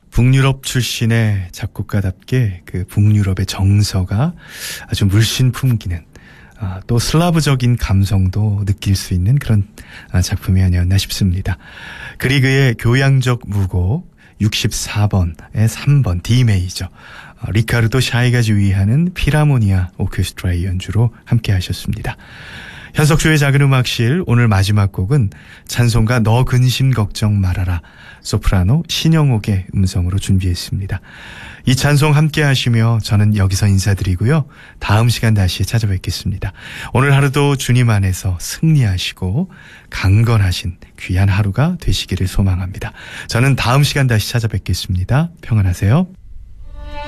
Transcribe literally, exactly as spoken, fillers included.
북유럽 출신의 작곡가답게 그 북유럽의 정서가 아주 물씬 풍기는 아, 또 슬라브적인 감성도 느낄 수 있는 그런 아, 작품이 아니었나 싶습니다. 그리그의 교양적 무곡 육십사 번의 삼 번 D 메이저 어, 리카르도 샤이가 지휘하는 피라모니아 오케스트라의 연주로 함께 하셨습니다. 현석주의 작은 음악실 오늘 마지막 곡은 찬송가 너 근심 걱정 말아라 소프라노 신영옥의 음성으로 준비했습니다. 이 찬송 함께 하시며 저는 여기서 인사드리고요. 다음 시간 다시 찾아뵙겠습니다. 오늘 하루도 주님 안에서 승리하시고 강건하신 귀한 하루가 되시기를 소망합니다. 저는 다음 시간 다시 찾아뵙겠습니다. 평안하세요.